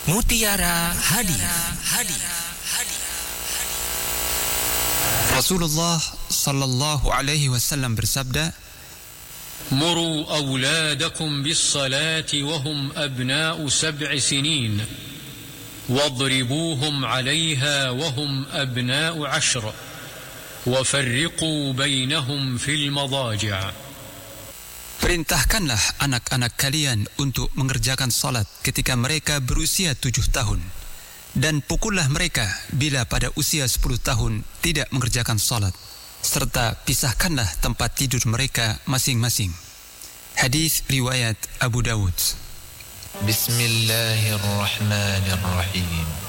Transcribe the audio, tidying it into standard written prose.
Mutiara Hadis. Rasulullah sallallahu alaihi wasallam bersabda, "Muru awladakum bis-salati wa hum abna'u 7 sinin, wadribuhum 'alayha wa hum abna'u 10, wa farriqu bainahum fil madaji'." Perintahkanlah anak-anak kalian untuk mengerjakan salat ketika mereka berusia 7 tahun, dan pukullah mereka bila pada usia 10 tahun tidak mengerjakan salat, serta pisahkanlah tempat tidur mereka masing-masing. Hadis riwayat Abu Dawud. Bismillahirrahmanirrahim.